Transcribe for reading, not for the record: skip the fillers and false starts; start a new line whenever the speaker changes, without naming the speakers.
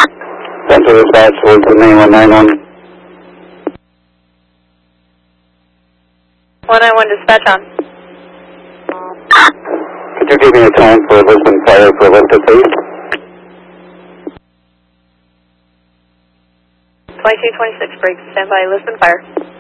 Central dispatch towards the main 191.
191 dispatch on.
Could you give me a tone for Lisbon Fire for Vista, please?
2226 break, stand by Lisbon Fire.